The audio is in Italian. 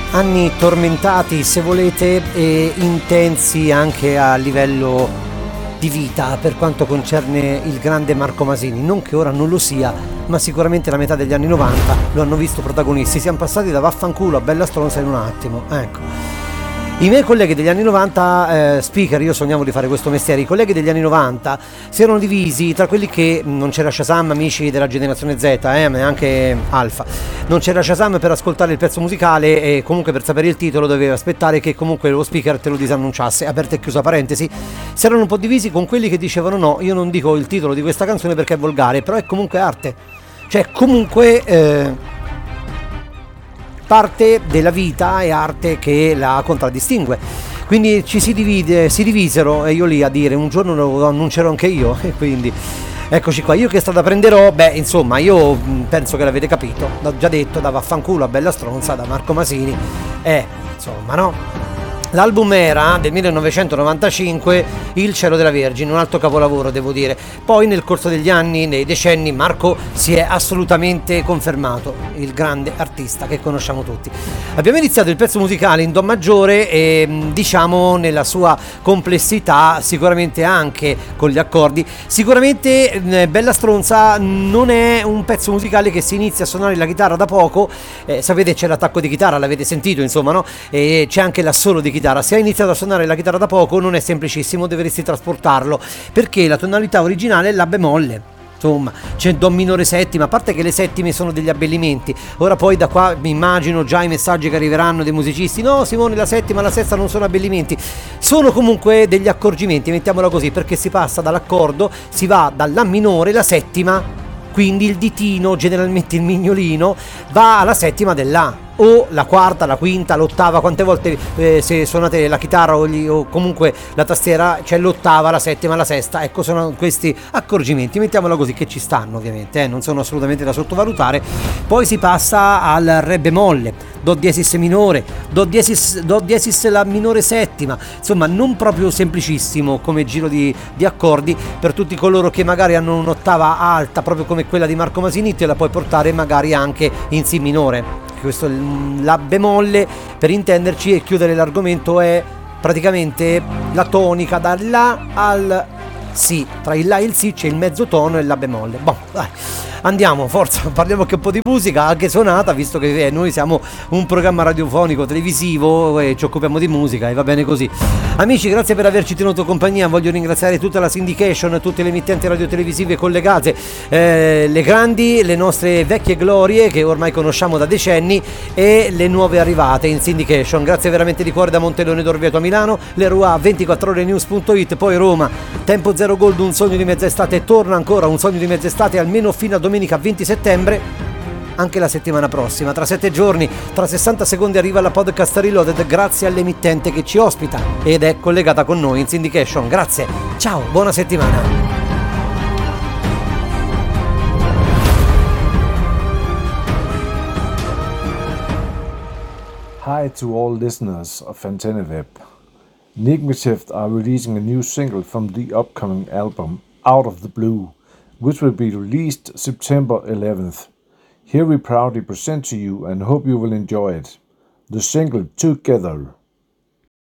Anni tormentati, se volete, e intensi anche a livello di vita per quanto concerne il grande Marco Masini. Non che ora non lo sia, ma sicuramente la metà degli anni 90 lo hanno visto protagonisti. Siamo passati da vaffanculo a bella stronza in un attimo, ecco. I miei colleghi degli anni 90, speaker, io sognavo di fare questo mestiere, i colleghi degli anni 90 si erano divisi tra quelli che non c'era Shazam, amici della generazione Z, neanche Alfa, non c'era Shazam per ascoltare il pezzo musicale e comunque per sapere il titolo dovevi aspettare che comunque lo speaker te lo disannunciasse, aperta e chiusa parentesi. Si erano un po' divisi con quelli che dicevano no, io non dico il titolo di questa canzone perché è volgare, però è comunque arte, cioè comunque parte della vita e arte che la contraddistingue. Quindi ci si divisero e io lì a dire un giorno lo annuncerò anche io e quindi eccoci qua. Io che strada prenderò? Beh, insomma, io penso che l'avete capito, l'ho già detto, da vaffanculo a bella stronza, da Marco Masini, insomma, no? L'album era del 1995, Il cielo della Vergine, un altro capolavoro devo dire. Poi nel corso degli anni, nei decenni, Marco si è assolutamente confermato il grande artista che conosciamo tutti. Abbiamo iniziato il pezzo musicale in Do maggiore e diciamo nella sua complessità, sicuramente anche con gli accordi. Sicuramente Bella stronza non è un pezzo musicale che si inizia a suonare la chitarra da poco, sapete c'è l'attacco di chitarra, l'avete sentito insomma, no? E c'è anche l'assolo di chitarra. Se hai iniziato a suonare la chitarra da poco non è semplicissimo, dovresti trasportarlo perché la tonalità originale è la bemolle. Insomma, c'è Do minore settima, a parte che le settime sono degli abbellimenti. Ora poi da qua mi immagino già i messaggi che arriveranno dei musicisti: no Simone, la settima e la sesta non sono abbellimenti, sono comunque degli accorgimenti, mettiamola così, perché si passa dall'accordo, si va dalla minore, la settima, quindi il ditino, generalmente il mignolino, va alla settima dell'A, o la quarta, la quinta, l'ottava. Quante volte se suonate la chitarra o comunque la tastiera c'è l'ottava, la settima, la sesta, ecco, sono questi accorgimenti, mettiamola così, che ci stanno ovviamente, non sono assolutamente da sottovalutare. Poi si passa al re bemolle, Do diesis minore, Do diesis la minore settima, insomma non proprio semplicissimo come giro di accordi. Per tutti coloro che magari hanno un'ottava alta proprio come quella di Marco Masini, te la puoi portare magari anche in Si minore. Questo è la bemolle, per intenderci, e chiudere l'argomento, è praticamente la tonica dal La al Si. Tra il La e il Si c'è il mezzo tono e la bemolle. Boh, dai, andiamo, forza, parliamo anche un po' di musica, anche suonata, visto che noi siamo un programma radiofonico televisivo e ci occupiamo di musica e va bene così. Amici, grazie per averci tenuto compagnia. Voglio ringraziare tutta la syndication, tutte le emittenti radiotelevisive collegate, le grandi, le nostre vecchie glorie che ormai conosciamo da decenni e le nuove arrivate in syndication. Grazie veramente di cuore da Montelone d'Orvieto a Milano, Leroy 24orenews.it, poi Roma, Tempo Zero Gold, Un sogno di mezz'estate, torna ancora Un sogno di mezz'estate almeno fino a domenica 20 settembre. Anche la settimana prossima, tra 7 giorni, tra 60 secondi arriva la podcast Reloaded, grazie all'emittente che ci ospita ed è collegata con noi in syndication. Grazie, ciao, buona settimana. Hi to all listeners of Antenne Web. Nigmetift are releasing a new single from the upcoming album Out of the Blue, which will be released September 11th. Here we proudly present to you and hope you will enjoy it. The single Together.